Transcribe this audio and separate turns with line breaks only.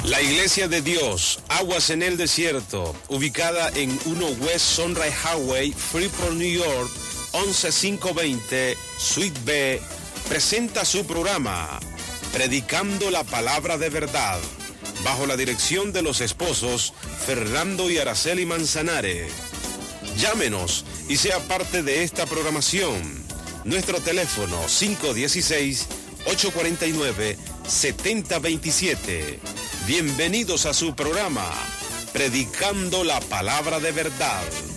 La Iglesia de Dios, Aguas en el Desierto, ubicada en 1 West Sunrise Highway, Freeport, New York, 11520, Suite B, presenta su programa, Predicando la Palabra de Verdad, bajo la dirección de los esposos Fernando y Araceli Manzanares. Llámenos y sea parte de esta programación. Nuestro teléfono 516-849-7027. Bienvenidos a su programa, Predicando la Palabra de Verdad.